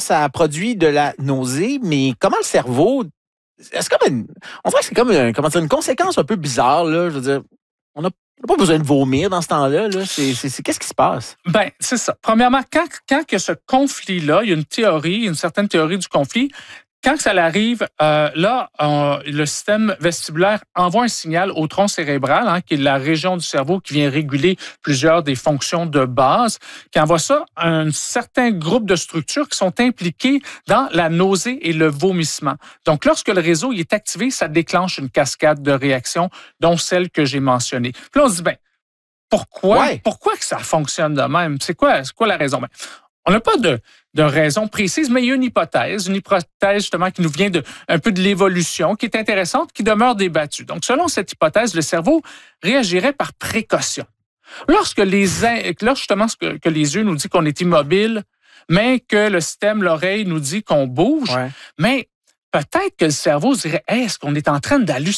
ça produit de la nausée, mais comment le cerveau... C'est comme on dirait que c'est comme une conséquence un peu bizarre, là. Je veux dire, on n'a pas besoin de vomir dans ce temps-là. Là. Qu'est-ce qui se passe? Ben, c'est ça. Premièrement, quand il y a ce conflit-là, il y a une certaine théorie du conflit. Quand ça arrive, le système vestibulaire envoie un signal au tronc cérébral, qui est la région du cerveau qui vient réguler plusieurs des fonctions de base, qui envoie ça à un certain groupe de structures qui sont impliquées dans la nausée et le vomissement. Donc, lorsque le réseau est activé, ça déclenche une cascade de réactions, dont celle que j'ai mentionnée. Puis là, on se dit, pourquoi que ça fonctionne de même? C'est quoi la raison? On n'a pas de raison précise, mais il y a une hypothèse justement qui nous vient un peu de l'évolution, qui est intéressante, qui demeure débattue. Donc, selon cette hypothèse, le cerveau réagirait par précaution. Lorsque justement que les yeux nous disent qu'on est immobile, mais que le système, l'oreille nous dit qu'on bouge, mais peut-être que le cerveau dirait « Est-ce qu'on est en train d'halluciner? »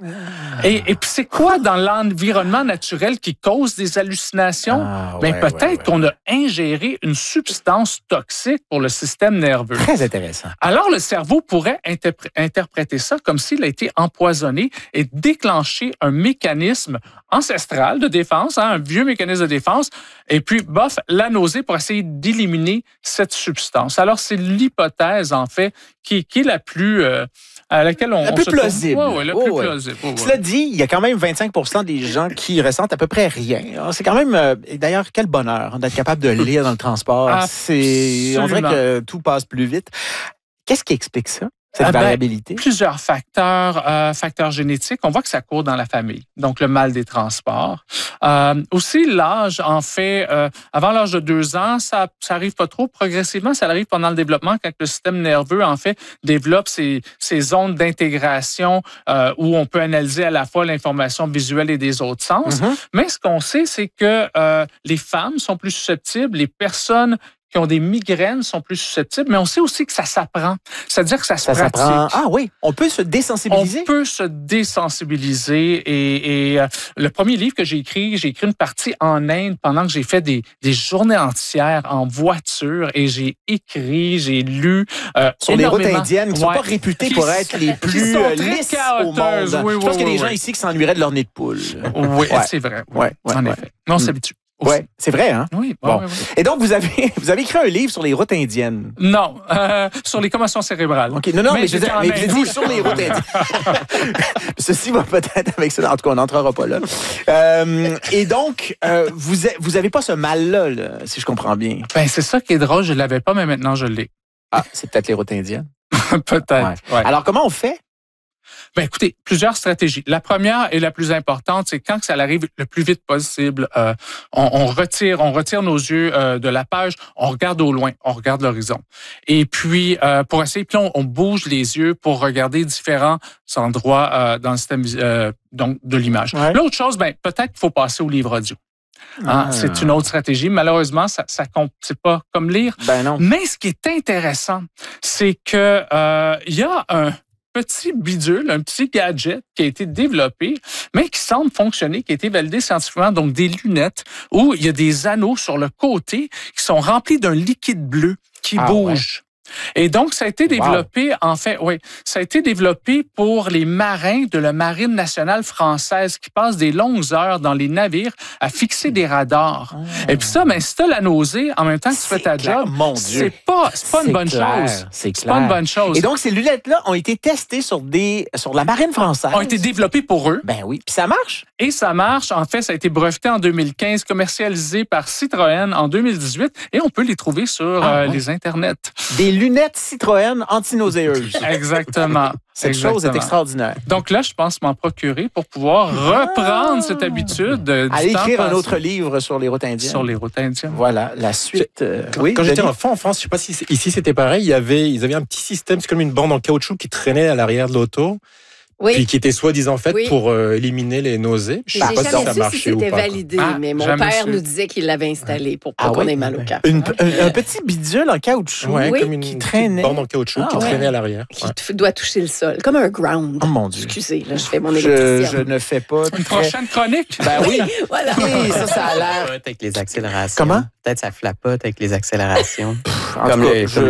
Et puis, c'est quoi dans l'environnement naturel qui cause des hallucinations? Peut-être qu'on a ingéré une substance toxique pour le système nerveux. Très intéressant. Alors, le cerveau pourrait interpréter ça comme s'il a été empoisonné et déclencher un mécanisme ancestral de défense, un vieux mécanisme de défense, et puis, la nausée pour essayer d'éliminer cette substance. Alors, c'est l'hypothèse, en fait, qui est la plus... à laquelle on plus plausible. Oui, le plus plausible. Cela dit, il y a quand même 25% des gens qui ressentent à peu près rien. C'est quand même... D'ailleurs, quel bonheur d'être capable de lire dans le transport. On dirait que tout passe plus vite. Qu'est-ce qui explique ça? Cette variabilité? Plusieurs facteurs génétiques. On voit que ça court dans la famille. Donc, le mal des transports. Aussi, l'âge, en fait, avant l'âge de 2 ans, ça arrive pas trop. Progressivement, ça arrive pendant le développement quand le système nerveux, en fait, développe ces zones d'intégration où on peut analyser à la fois l'information visuelle et des autres sens. Mais ce qu'on sait, c'est que les femmes sont plus susceptibles, les personnes qui ont des migraines sont plus susceptibles, mais on sait aussi que ça s'apprend. C'est-à-dire que ça se pratique. Ah oui, on peut se désensibiliser? On peut se désensibiliser. Et le premier livre que j'ai écrit une partie en Inde pendant que j'ai fait des journées entières en voiture et j'ai écrit, j'ai lu sur les routes indiennes qui ne sont pas réputées pour être les plus lisses au monde. Je pense qu'il y a des gens ici qui s'ennuieraient de leur nez de poule. Oui, c'est vrai. En effet. Mais on s'habitue. Oui, c'est vrai, hein? Oui. Bon. Et donc, vous avez écrit un livre sur les routes indiennes. Non, sur les commotions cérébrales. OK, non, mais vous avez dit sur les routes indiennes. Ceci va peut-être avec ça. En tout cas, on n'entrera pas là. Et donc, vous avez pas ce mal-là, là, si je comprends bien. C'est ça qui est drôle. Je l'avais pas, mais maintenant, je l'ai. Ah, c'est peut-être les routes indiennes. Peut-être. Ouais. Alors, comment on fait? Écoutez, plusieurs stratégies. La première et la plus importante, c'est quand ça arrive le plus vite possible, on retire nos yeux de la page, on regarde au loin, on regarde l'horizon. Et puis, pour essayer, puis on bouge les yeux pour regarder différents endroits dans le système donc de l'image. Ouais. L'autre chose, peut-être qu'il faut passer au livre audio. C'est une autre stratégie. Malheureusement, ça c'est pas comme lire. Non. Mais ce qui est intéressant, c'est que il y a un petit bidule, un petit gadget qui a été développé, mais qui semble fonctionner, qui a été validé scientifiquement, donc des lunettes où il y a des anneaux sur le côté qui sont remplis d'un liquide bleu qui bouge. Ouais. Et donc, ça a été développé, ça a été développé pour les marins de la Marine nationale française qui passent des longues heures dans les navires à fixer des radars. Et puis ça, si t'as la nausée, en même temps que tu fais ta job, c'est pas une bonne chose. C'est pas une bonne chose. Et donc, ces lunettes-là ont été testées sur la Marine française. Ont été développées pour eux. Oui. Puis ça marche? Et ça marche. En fait, ça a été breveté en 2015, commercialisé par Citroën en 2018, et on peut les trouver sur les internets. Des lunettes Citroën anti-nauséeuses. Exactement. Cette chose est extraordinaire. Donc là, je pense m'en procurer pour pouvoir reprendre cette habitude. Aller écrire un autre livre sur les routes indiennes. Sur les routes indiennes. Voilà, la suite. Quand j'étais enfant en France, je ne sais pas si ici c'était pareil, ils avaient un petit système, c'est comme une bande en caoutchouc qui traînait à l'arrière de l'auto. Oui. Puis qui était soi-disant faite pour éliminer les nausées. Je ne sais pas si c'était validé, mais mon père nous disait qu'il l'avait installé pour pas qu'on ait mal au cœur. Un petit bidule en caoutchouc comme une bande en caoutchouc qui traînait à l'arrière. Qui doit toucher le sol, comme un ground. Oh mon Dieu. Excusez, là, je fais mon électricien. Je ne fais pas. Une prochaine chronique? Oui. Voilà. Oui, ça a l'air. Avec les accélérations. Comment? Peut-être ça flapote avec les accélérations. Comme